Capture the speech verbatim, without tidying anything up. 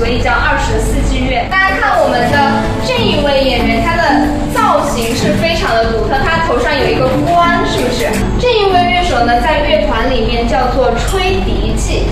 以叫二十四季乐。大家看我们的这一位演员，他的造型是非常的独特，他头上有一个冠，是不是？这一位乐手呢，在乐团里面叫做吹笛器。